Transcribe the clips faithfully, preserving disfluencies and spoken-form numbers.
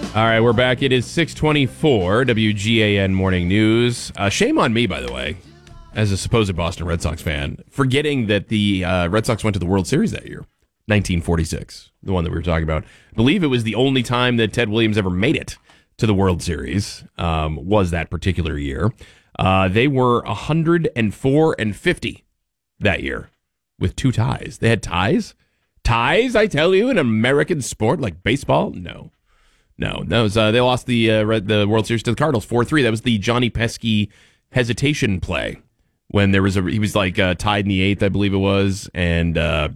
All right, we're back. It is six twenty-four, W G A N Morning News. Uh, shame on me, by the way, as a supposed Boston Red Sox fan, forgetting that the uh, Red Sox went to the World Series that year, nineteen forty-six, the one that we were talking about. I believe it was the only time that Ted Williams ever made it to the World Series, um, was that particular year. Uh, they were one hundred four and fifty that year with two ties. They had ties? Ties, I tell you, in an American sport like baseball? No. No, that was uh, they lost the uh, Red, the World Series to the Cardinals four three. That was the Johnny Pesky hesitation play when there was a he was like uh, tied in the eighth, I believe it was, and uh,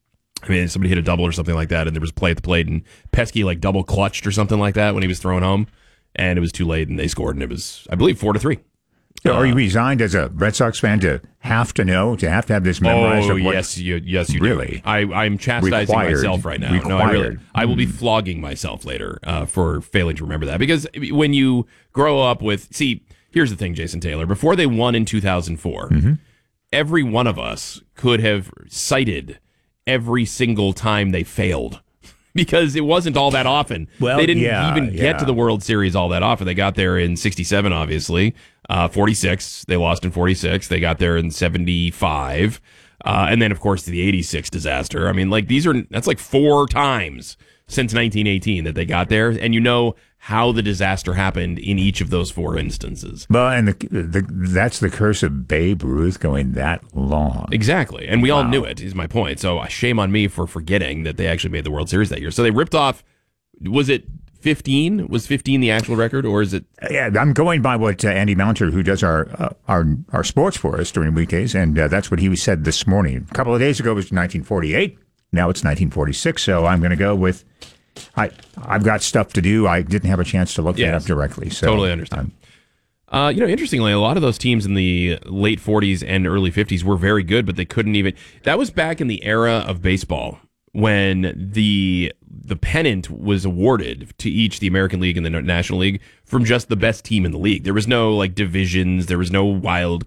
I mean somebody hit a double or something like that, and there was a play at the plate, and Pesky like double clutched or something like that when he was thrown home, and it was too late, and they scored, and it was I believe four to three. So are you resigned as a Red Sox fan to have to know, to have to have this memorized? Oh, of what yes, you, yes, you really? do. I, I'm chastising Required. myself right now. Required. No, I really, I will be flogging myself later uh, for failing to remember that. Because when you grow up with, see, here's the thing, Jason Taylor. Before they won in two thousand four, mm-hmm. every one of us could have cited every single time they failed. Because it wasn't all that often. Well, they didn't yeah, even get yeah. to the World Series all that often. They got there in sixty-seven, obviously. Uh, forty-six, they lost in forty-six. They got there in seventy-five. Uh, and then, of course, the eighty-six disaster. I mean, like, these are, that's like four times since nineteen eighteen that they got there. And you know how the disaster happened in each of those four instances. Well, and the, the, that's the curse of Babe Ruth going that long. Exactly. And we wow. all knew it, is my point. So shame on me for forgetting that they actually made the World Series that year. So they ripped off, was it fifteen? Was fifteen the actual record, or is it? Yeah, I'm going by what uh, Andy Mounter, who does our uh, our our sports for us during weekdays, and uh, that's what he said this morning. A couple of days ago it was nineteen forty-eight. Now it's nineteen forty-six. So I'm going to go with. I I've got stuff to do. I didn't have a chance to look yes, that up directly. So totally understand. Uh, you know, interestingly, a lot of those teams in the late forties and early fifties were very good, but they couldn't even. That was back in the era of baseball when the the pennant was awarded to each, the American League and the National League, from just the best team in the league. There was no like divisions. There was no wild